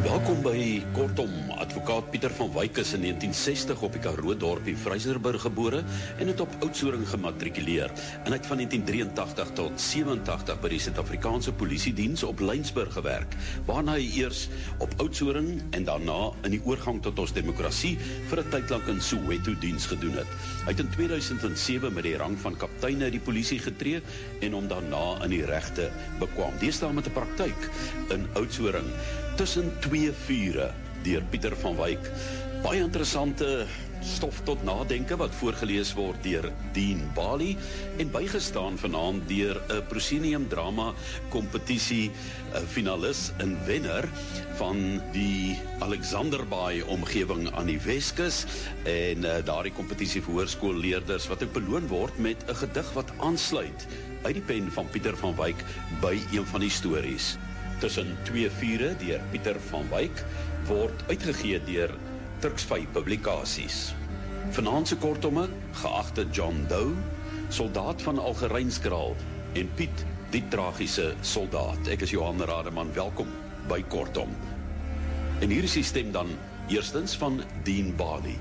Welkom by Kortom. Advokaat Pieter van Wyk is in 1960 op die Karoo dorpie Vrysersburg gebore en het op Oudtshoorn gematrikuleer en het van 1983 tot 87 by die Suid-Afrikaanse Polisiediens op Lynsburg gewerk, waarna hy eers op Oudtshoorn en daarna in die oorgang tot ons demokrasie vir 'n tyd lank in Soweto diens gedoen het. Hy het in 2007 met die rang van kaptein uit die polisie getree en hom daarna in die regte bekwam. Deesdae met 'n praktyk in Oudtshoorn. Tussen twee vure deur Pieter van Wyk. Baie interessante stof tot nadenke wat voorgelees word deur Dean Bali en bygestaan vanaand deur 'n proscenium drama kompetisie finalis en wenner van die Alexanderbaai omgewing aan die Weskus en daardie kompetisie vir hoërskoolleerders wat ook beloon word met 'n gedig wat aansluit uit die pen van Pieter van Wyk by een van die stories. Tussen twee vure deur Pieter van Wyk word uitgegee deur Turksvy Publikasies. Vanaand se kortomme, geagte John Doe, soldaat van Algerijnskraal en Piet, die tragiese soldaat. Ek is Johan Rademan, welkom by Kortom. En hier is die stem dan eerstens van Dean Bali.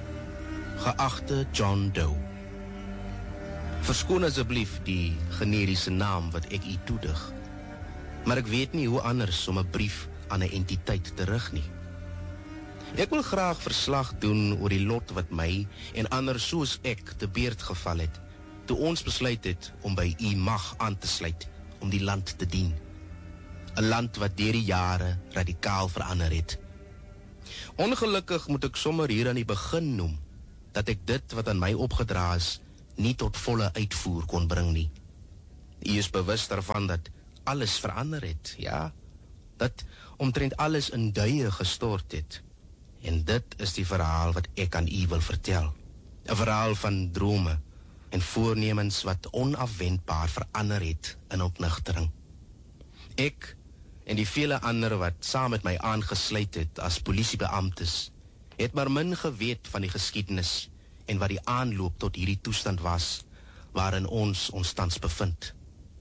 Geagte John Doe, verskoon asseblief die generiese naam wat ek u toedig. Maar ek weet nie hoe anders om 'n brief aan 'n entiteit te rig nie. Ek wil graag verslag doen oor die lot wat my en ander soos ek te beurt geval het, toe ons besluit het om by u mag aan te sluit om die land te dien. 'n Land wat deur die jare radikaal verander het. Ongelukkig moet ek sommer hier aan die begin noem, dat ek dit wat aan my opgedra is, nie tot volle uitvoer kon bring nie. U is bewus daarvan dat alles verander het, ja, dat omtrent alles in duie gestort het. En dit is die verhaal wat ek aan u wil vertel. 'n Verhaal van drome en voornemens wat onafwendbaar verander het in ontnigtering. Ek en die vele ander wat saam met my aangesluit het as polisiebeamptes, het maar min geweet van die geskiedenis en wat die aanloop tot hierdie toestand was, waarin ons tans bevind.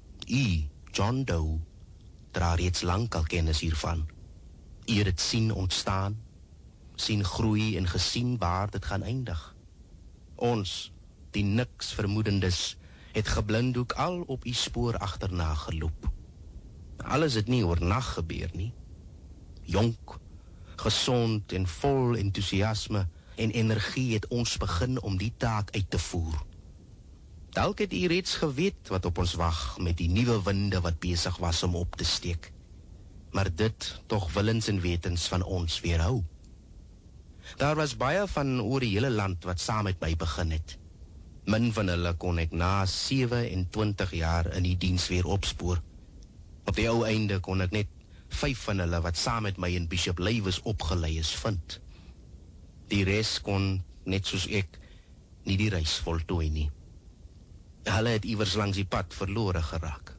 John Doe, dra reeds lang al kennis hiervan. U het dit sien ontstaan, sien groei en gesien waar dit gaan eindig. Ons, die niks vermoedendes, het geblinddoek al op u spoor agterna geloop. Alles het nie oornag gebeur nie. Jonk, gesond en vol enthousiasme en energie het ons begin om die taak uit te voer. Dalk het u reeds geweet wat op ons wag met die nuwe winde wat besig was om op te steek. Maar dit tog willens en wetens van ons weerhou. Daar was baie van oor die hele land wat saam met my begin het. Min van hulle kon ek na 27 jaar in die diens weer opspoor. Op die ou einde kon ek net 5 van hulle wat saam met my in Bishop Lywes opgelei is vind. Die res kon, net soos ek, nie die reis voltooi nie. Hulle het iewers langs die pad verlore geraak.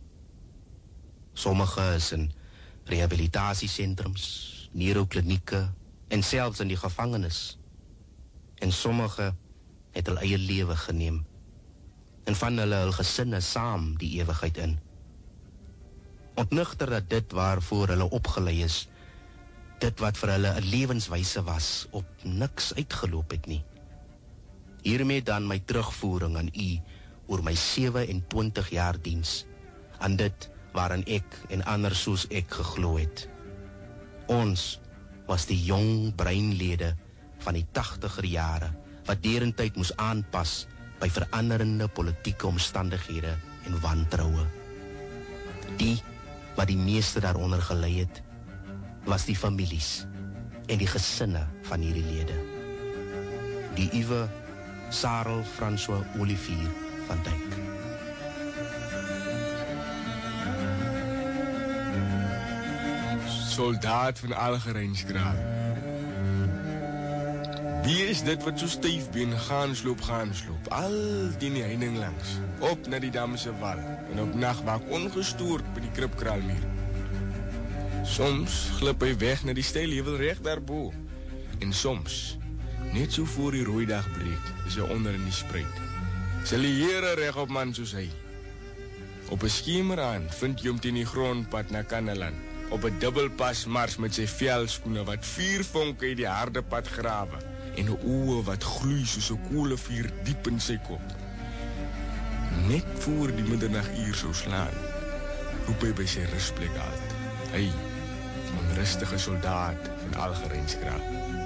Sommige is in rehabilitasiesentrums, neuroklinieke en selfs in die gevangenis. En sommige het hul eie lewe geneem. En van hulle hul gesinne saam die ewigheid in. Ontnigter dat dit waarvoor hulle opgelei is, dit wat vir hulle 'n lewenswyse was, op niks uitgeloop het nie. Hiermee dan my terugvoering aan u oor my 27 jaar diens, aan dit waarin ek en ander soos ek geglo het. Ons was die jong breinlede van die 80er jare, wat derentyd moes aanpas by veranderende politieke omstandighede en wantroue. Die wat die meeste daaronder gelei het, was die families en die gesinne van hierdie lede. Die uwe Sarel François Olivier van Dijk. Soldaat van Algerijnskraal. Wie is dit wat so styfbeen gaan sloop, al die heining langs, op na die Damse wal, en op nachtwaak ongestoord by die Kripkraalmeer. Soms glip hy weg na die steilheuwel recht daarbo, en soms, net so voor die rooidag breek, is hy onder in die spruit. Sal die Here reg op man soos hy. Op 'n skemer aan vind jy hom teen die grondpad na Kanneland, op 'n dubbelpas mars met sy velskoene wat 4 vonke uit die harde pad grawe en 'n oë wat gloei soos 'n kolevuur diep in sy kop. Net voor die middernaguur sou slaan, roep hy by sy rusplek uit. Hy, onrustige soldaat van Algerijnsgraaf.